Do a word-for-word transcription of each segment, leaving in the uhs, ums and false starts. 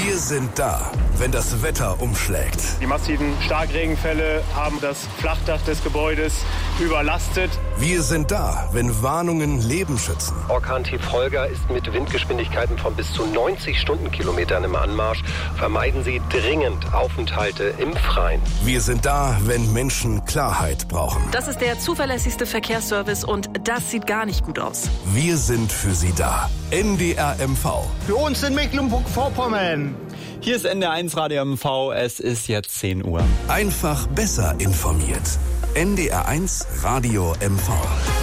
Wir sind da, wenn das Wetter umschlägt. Die massiven Starkregenfälle haben das Flachdach des Gebäudes überlastet. Wir sind da, wenn Warnungen Leben schützen. Orkan-Tief Holger ist mit Windgeschwindigkeiten von bis zu neunzig Stundenkilometern im Anmarsch. Vermeiden Sie dringend Aufenthalte im Freien. Wir sind da, wenn Menschen Klarheit brauchen. Das ist der zuverlässigste Verkehrsservice und das sieht gar nicht gut aus. Wir sind für Sie da. N D R M V. Für uns in Mecklenburg-Vorpommern. Hier ist N D R eins Radio M V, es ist jetzt zehn Uhr. Einfach besser informiert. N D R eins Radio M V.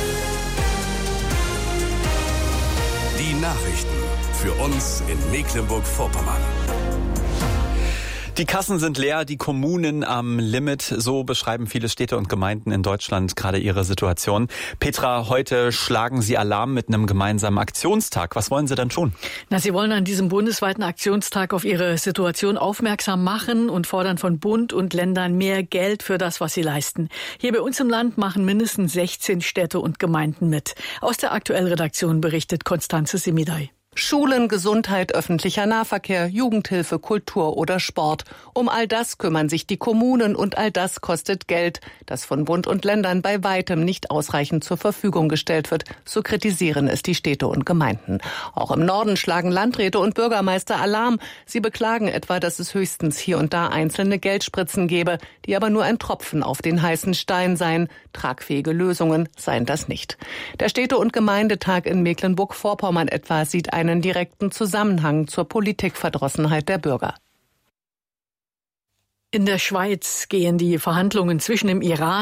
Die Nachrichten für uns in Mecklenburg-Vorpommern. Die Kassen sind leer, die Kommunen am Limit. So beschreiben viele Städte und Gemeinden in Deutschland gerade ihre Situation. Petra, heute schlagen Sie Alarm mit einem gemeinsamen Aktionstag. Was wollen Sie denn tun? Na, Sie wollen an diesem bundesweiten Aktionstag auf Ihre Situation aufmerksam machen und fordern von Bund und Ländern mehr Geld für das, was sie leisten. Hier bei uns im Land machen mindestens sechzehn Städte und Gemeinden mit. Aus der Aktuell-Redaktion berichtet Konstanze Simidai. Schulen, Gesundheit, öffentlicher Nahverkehr, Jugendhilfe, Kultur oder Sport. Um all das kümmern sich die Kommunen und all das kostet Geld, das von Bund und Ländern bei weitem nicht ausreichend zur Verfügung gestellt wird. So kritisieren es die Städte und Gemeinden. Auch im Norden schlagen Landräte und Bürgermeister Alarm. Sie beklagen etwa, dass es höchstens hier und da einzelne Geldspritzen gebe, die aber nur ein Tropfen auf den heißen Stein seien. Tragfähige Lösungen seien das nicht. Der Städte- und Gemeindetag in Mecklenburg-Vorpommern etwa sieht ein einen direkten Zusammenhang zur Politikverdrossenheit der Bürger. In der Schweiz gehen die Verhandlungen zwischen dem Iran